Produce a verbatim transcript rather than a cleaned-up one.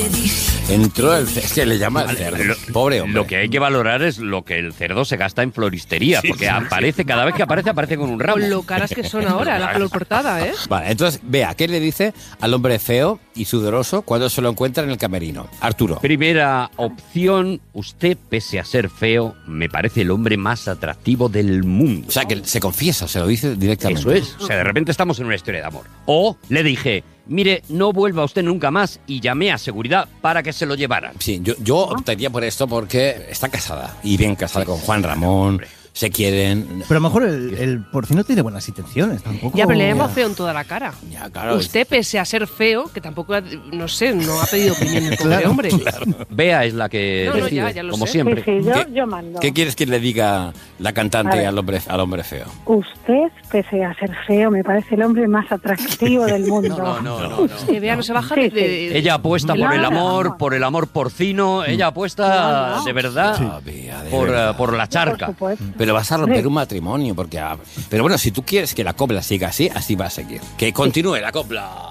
Entró el... Es que le llama el cerdo. Lo, Pobre hombre. Lo que hay que valorar es lo que el cerdo se gasta en floristería, Sí, porque sí, aparece, cada vez que aparece, aparece con un ramo. Con lo caras que son ahora, la flor cortada, ¿eh? Vale, entonces, vea, ¿qué le dice al hombre feo y sudoroso cuando se lo encuentra en el camerino? Arturo. Primera opción, usted, pese a ser feo, me parece el hombre más atractivo del mundo. O sea, que se confiesa, se lo dice directamente. Eso es. O sea, de repente estamos en una historia de amor. O le dije, mire, no vuelva usted nunca más, y llamé a seguridad para que se lo llevaran. Sí, yo, yo optaría por esto porque está casada, y bien casada con Juan Ramón, se quieren... Pero a lo mejor el, el porcino tiene buenas intenciones, tampoco... Ya, pero le hemos feo en toda la cara. Ya, claro. Usted, pese a ser feo, que tampoco, ha- no sé, no ha pedido opinión el pobre Claro, hombre. Bea es la que No, no, decide, ya, ya lo como sé. siempre. Sí, sí, yo, ¿Qué- yo mando. ¿Qué quieres que le diga la A cantante ver. al hombre, al hombre feo? Usted, pese a ser feo, me parece el hombre más atractivo del mundo. No, no, no, no. Que vea, no se baja Sí, de, sí. de- Ella apuesta por el Claro. amor, por el amor porcino, ella apuesta No, no. de verdad Ah, Bea, de por, verdad. eh, por la Por charca. supuesto. Pero vas a romper Sí. un matrimonio, porque... ah, pero bueno, si tú quieres que la copla siga así, así va a seguir. Que continúe la copla.